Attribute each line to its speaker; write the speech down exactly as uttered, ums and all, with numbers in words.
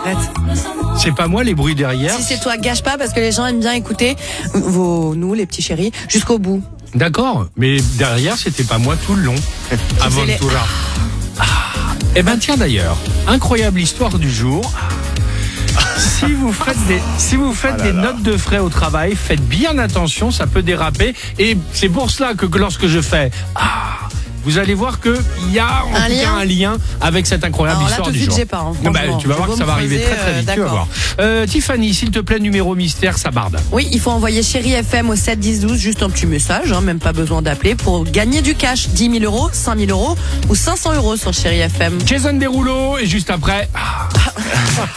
Speaker 1: Arrête.
Speaker 2: C'est pas moi les bruits derrière.
Speaker 1: Si c'est toi, gâche pas parce que les gens aiment bien écouter vos, nous, les petits chéris, jusqu'au bout.
Speaker 2: D'accord, mais derrière c'était pas moi tout le long. Avant
Speaker 1: les...
Speaker 2: tout là. Ah. Eh ben tiens d'ailleurs, incroyable histoire du jour. Si vous faites des, si vous faites
Speaker 3: Ah là
Speaker 2: des
Speaker 3: là.
Speaker 2: notes de frais au travail, faites bien attention, ça peut déraper. Et c'est pour cela que, que lorsque je fais ah, vous allez voir que il y a en
Speaker 1: Un
Speaker 2: tout
Speaker 1: lien
Speaker 2: cas un lien avec cette incroyable
Speaker 1: Alors là,
Speaker 2: histoire
Speaker 1: tout de
Speaker 2: du
Speaker 1: suite,
Speaker 2: jour.
Speaker 1: j'ai pas, hein,
Speaker 2: Non, bah,
Speaker 1: franchement.
Speaker 2: tu vas
Speaker 1: Je
Speaker 2: voir
Speaker 1: vais
Speaker 2: que ça
Speaker 1: me
Speaker 2: va arriver
Speaker 1: creuser,
Speaker 2: très très vite.
Speaker 1: euh,
Speaker 2: Tu vas
Speaker 1: d'accord.
Speaker 2: voir. Euh, Tiffany, s'il te plaît, numéro mystère, ça barde.
Speaker 1: Oui, il faut envoyer Chéri F M au sept dix douze, juste un petit message, hein, même pas besoin d'appeler, pour gagner du cash, dix mille euros, cinq mille euros ou cinq cents euros sur Chéri F M.
Speaker 2: Jason Derulo et juste après. Ah.